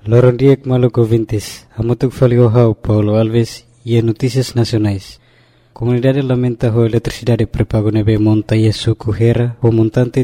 Lorondiek Maluco Vintes, Amutuk Faliohau, Paulo Alves e Notícias Nacionais. Comunidade lamenta a eletricidade prepago nebe monta e suco Hera, o montante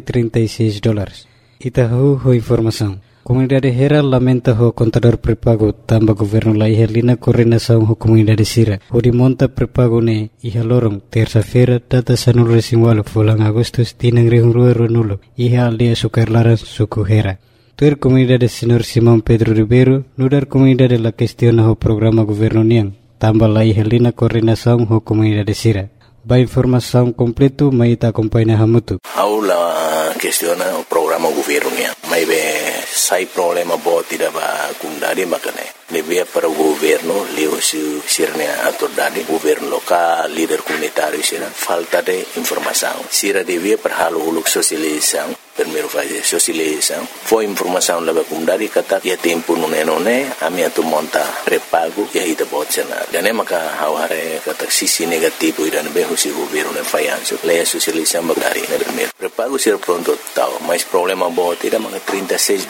$36. Itahu ho informação. Comunidade Hera lamenta o contador prepago tamba governo la ihelina coordenação ho comunidade Sira. O de monta prepago ne iha lorong terça-feira data sanul resimwalo fulang Agustus tinang rihungrua runulo iha aldea sukarlaran suco Hera. Tuer comunidade Senhor Simão Pedro Ribeiro, nudar comunidade la questiona o programa governo niang, tamba la ihelina coordenação ho comunidade Sira. Ba informação completo mai ita acompanha hamutu. Aula questiona o programa governo niang. Mai be sai problema boti da ba kundari makane. Nebia para o governo, leo sirne autoridade, governo local, líder comunitário sira, falta de informação. Sira devia para halo uluk socialização, primeiro fazer socialização. Foi informação lá para comunidade kata ya tempo nune a minha tu monta prepago e ida botsena. Dane maka haware kata sisi negativo ida be husi governo ne fayanso. Leia socialização bagari ne primeiro. Prepago sira pronto tal, mas problema boti da maka $36.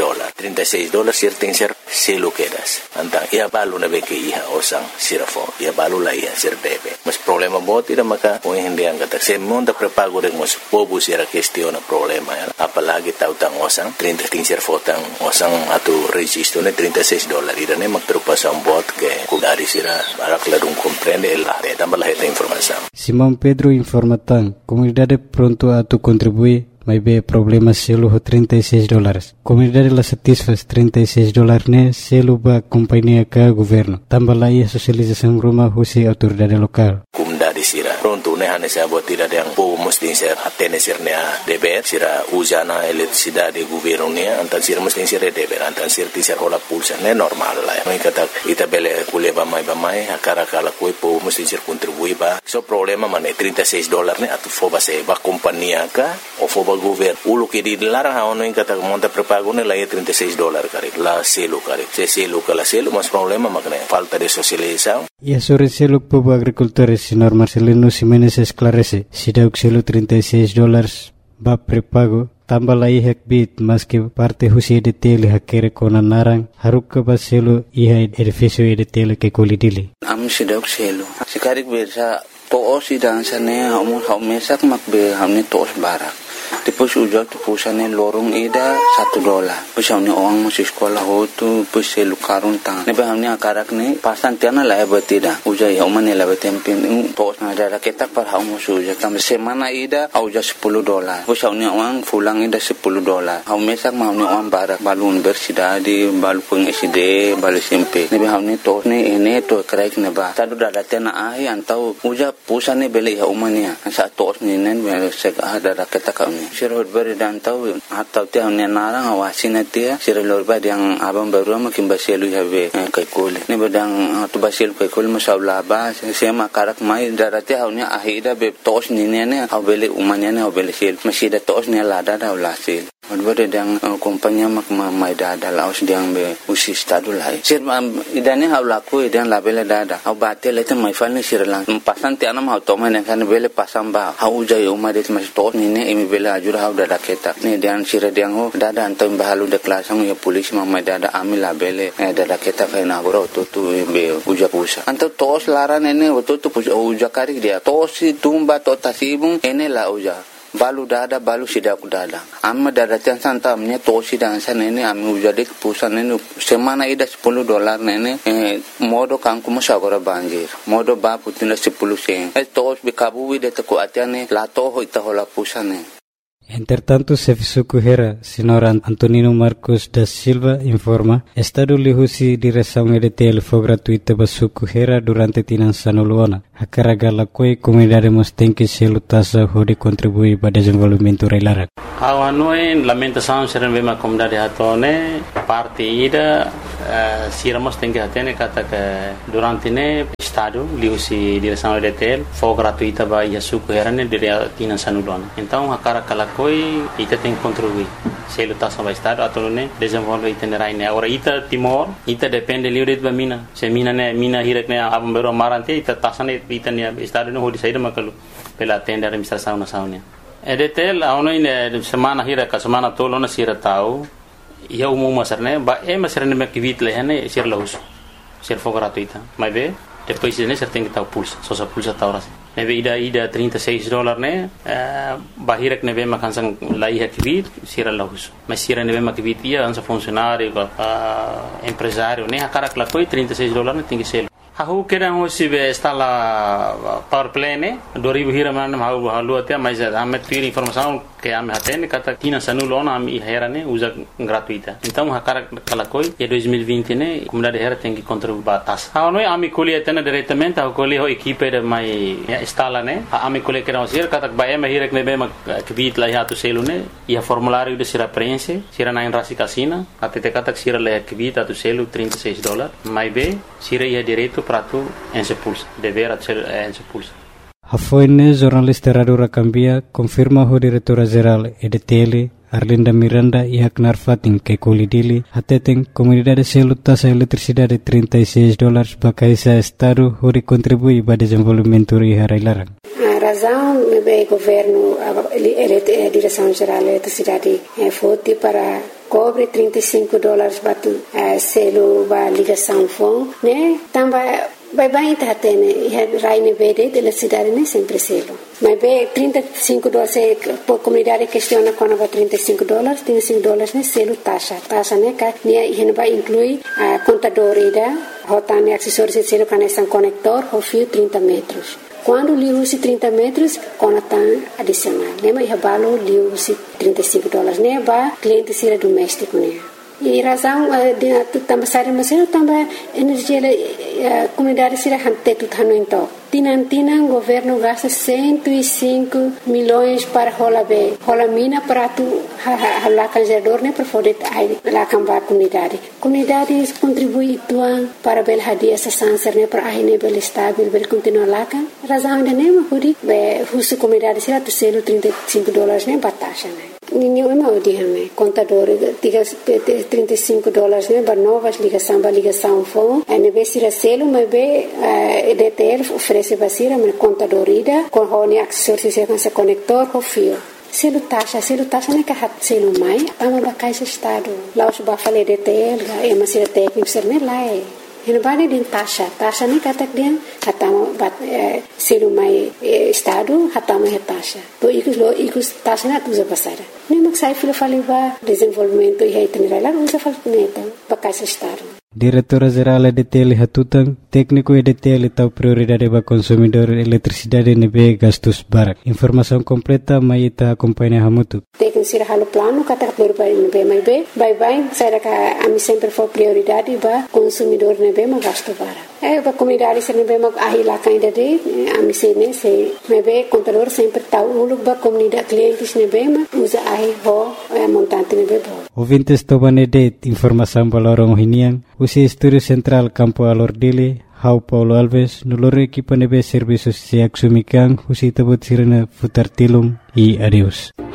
$36 sir tem ser selo quedas. Antang ia balu na beke iha osang sirafo ia balu la iha sir debe mas problema boti da maka o hindi ang kata se monta prepago de mas pobu sira questiona problema apalagi tautang osang 30 ting sir fotang osang atu registro ne $36 ida ne magtrupasan bot ke kudari sira para clarun comprende el de tambah la informação. Simão Pedro informatan comunidade pronto a tu contribuir. Mas be problema selo ho $36. Comunidade la satisfaz $36 ne selo ba companhia ka governo. Tambah la ia socialização rumah husi autoridade lokal. Comunidade sira pronto ne hane sa botida yang po mesti ser atene sirnya deber sira usana eletricidade governo ne antan sira mesti ser deber antan sir ti ser hola pulsa ne normal la. Mai kata ita bele kuleba mai akara kala koi po mesti ser contribui ba. So problema mane $36 ne atu foba se ba companhia ka o foba governo ulo que dilarang haono in kata monta prepago ne la $36 kare la selo kare se selo kala selo mas problema makne falta de socialização. E sobre selo povo agricultores senhor Marcelino Ximenes esclarece si dauk selo $36 ba prepago tambah la ihek bit mas que parte husi de tele hakere kona narang haruk ba selo iha edificio de tele ke kolidili am si dauk selo sikarik bersa to si dansane hamu mesak makbe hamne tos barak. Depois ujak tu pusane lorong ida $1. Pus hamne orang masih sekolah hotu pus selu karun tang. Nebe hamne akarak ne pasan tiana la batida. Ujak ya umane la batempin tos na ada ketak par hamu ujak tam semana ida auja $10. Pus hamne orang fulang ida $10. Hau mesak hamne orang barak balun bersidadi balu peng SD balu SMP. Nebe hamne tos ne ene to kraik ne ba. Tadu dada tena ahi antau ujak pusane beli ya umania. Sa tos ne nen sek ada ketak Sirot beri dan tahu atau tiang nenarang awasin dia sirot beri yang abang baru makin basilu habe kaikul ni bedang tu basilu kaikul masalah bah saya makarak mai darati haunya ahida be tos ni ne au beli umanya ne au beli sil masih ada tos ni lada dah ulasil Advare dang kompanya mak mai dada laos diang be usi stadu lai. Sir idane hau laku idan labele dada. Hau bate lete mai falni sirlang. Pasan ti anam hau toma ne kan bele pasam ba. Hau jai umade mas tos ni ne imi bele ajur hau dada keta. Ne dian sir diang ho dada antam bahalu de klasang ya polisi mai dada ami labele dada keta kai na goro tu be uja pusa. Antam tos laran ene tu uja kari dia. Tos tumba to tasibung ene la uja. Balu dada balu sidak dada amma dada tiang santa amnya tosi dan sana ini ami ujadik pusan ini semana ida $10 nene modo kangku musagora banjir modo ba putina 10 sen tos bikabu wide teko atiane la toho itahola pusane. Entretanto, Serviço Correira, Senhor Antonino Marcos da Silva informa, Estado lihusi direção EDTL foi gratuita para Correira durante Tinansano Luana. A carga la coi comunidade mostém que se lutassa de contribuir para o desenvolvimento reilara. A noi lamentação ser uma comunidade hatone parte ida siramos tem que atene kata que durante ne Estado lihusi direção EDTL foi gratuita para Correira ne dire Tinansano Luana. Então a carga la coi ita tem que contribuir. Se lutassa para Estado atau ne desenvolver itinerário ne. Agora ita Timor ita depende livre de mina. Se mina hirek ne abang baru marante ita tasane ita ne Estado ne hodi saída makalu pela tenda administração nacional. EDTL a ono ine semana hira ka semana tolo na sira tau ia umum sarne ba masarne me kivit lehane sir lahus sir for gratuita mas be depois né você tem que estar pulsa só essa pulsa tá hora neve ida $36 né bahirek neve makansang lai kivit sir lahus mas sir neve makivit ia ansa funcionário empresário né akara klakoi $36 né tem que ser Aku kira hosi be stala power play ne 2000 hira man mau halu até mas ame ter informação que ame hatene kata tina sanulona ame hera ne usa gratuita então hakara kalakoi e 2020 ne comunidade hera tem que contribuir batas não é ame colhe até diretamente a colhe ho equipe de mai instala ne ame colhe que não ser kata ba ame hira que be ma kvit la hatu selu ne e formulário de sira prense sira na rasi casina até te kata sira la kvit atu selu $36 mai be sira ia direito para tu ensepulsa dever ser ensepulsa. A foine jornalista Radura Cambia confirma o diretora-geral EDTL Arlinda Miranda e Aknar Fatin que colidili até tem comunidade selo taxa eletricidade $36 para cada estado onde contribui para o desenvolvimento e a Railarang. A razão do governo, a direção-geral da eletricidade foi para cobre $35 para selo para ligação phone, né? Também vai estar tendo raine verde de eletricidade né sempre selo. Mas bem $35 por comunidade questiona quando vai $35 né selo taxa né que né vai incluir a contador ida rotane acessórios de selo conexão conector ou fio 30 metros. Quando liu se 30 metros, conectam adicional. Lembra que valor liu se $35, né? Para cliente ser doméstico, né? E razão de também sair mas também energia comunidade ser hante tudo no então. Tinantinan governo gasta 105 milhões para rola mina para tu lá canjador né para poder lá cambar comunidade contribui tuan para bel hadia essa sanser né para aí bel estável bel continuar lá kan razão de né mas husu comunidade será tu selo $35 né bataixa né ninguém não diame contador diga $35 né para novas ligação phone e vez será selo mas be EDTL oferece basira mas contador ida com hone acessórios se conector ou fio selo taxa né que hat selo mai tama bakai se estado lá os ba fale EDTL é mas será técnico ser né lá Ele bane din taxa ni katak dia hatama bat selu mai estado hatama he taxa. To ikus taxa na tuza pasara. Ni maksai filo faliba desenvolvimento e itinerário usa falneta bakas estado. Diretora-Geral EDTL Hatutang, técnico EDTL tahu prioridade para consumidor eletricidade nebe gastos barak. Informação completa mai ita acompanha hamutu. Técnico sira halo plano kata prioridade nebe mai be, bye saya ka ami sempre for prioridade para consumidor nebe ma gasto barak. Para comunidade sira nebe ma ahila kainda de ami sene se nebe contador sempre tahu uluk ba comunidade clientes nebe ma usa ahi ho montante nebe bo. Ouvintes tobanede informação balorong hiniang usi Estúdio Central Campo Alordile, Hau Paulo Alves, noloro equipa nebe serviços se axumikan, usi tabut sirena futar tilum e adeus.